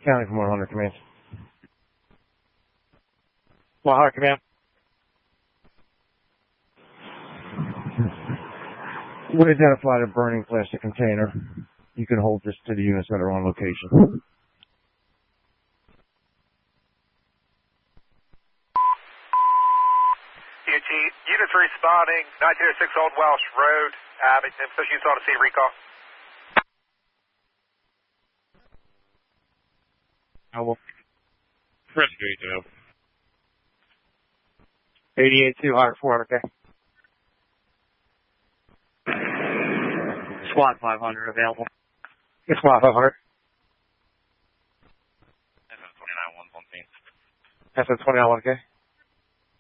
County from 100 command. 100 command. We identified a burning plastic container. You can hold this to the units that are on location. Units responding, 1906 Old Welsh Road, Abington. Push units on to scene recall. Press detail. 88-200, 400K. SWAT 500 available. SWAT 500. SF-29 114. SF-29 1K.